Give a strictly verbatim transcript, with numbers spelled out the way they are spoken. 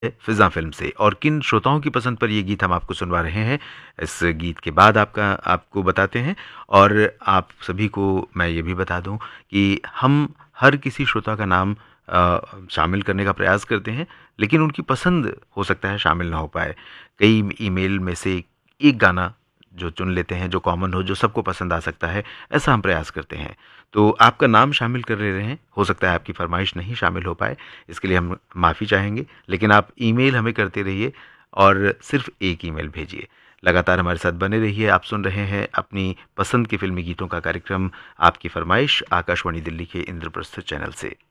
फिज़ा film से और किन श्रोताओं की पसंद पर ये गीत हम आपको सुनवा रहे हैं, इस गीत के बाद आपका आपको बताते हैं। और आप सभी को मैं ये भी बता दूँ कि हम हर किसी श्रोता का नाम अ, शामिल करने का प्रयास करते हैं, लेकिन उनकी पसंद हो सकता है शामिल ना हो पाए। कई ईमेल में से एक गाना जो चुन लेते हैं, जो कॉमन हो, जो सबको पसंद आ सकता है, ऐसा हम प्रयास करते हैं। तो आपका नाम शामिल कर ले रहे हैं, हो सकता है आपकी फ़रमाइश नहीं शामिल हो पाए, इसके लिए हम माफ़ी चाहेंगे, लेकिन आप ईमेल हमें करते रहिए और सिर्फ़ एक ईमेल भेजिए। लगातार हमारे साथ बने रहिए। आप सुन रहे हैं अपनी पसंद के फ़िल्मी गीतों का कार्यक्रम आपकी फ़रमाइश आकाशवाणी दिल्ली के इंद्रप्रस्थ चैनल से।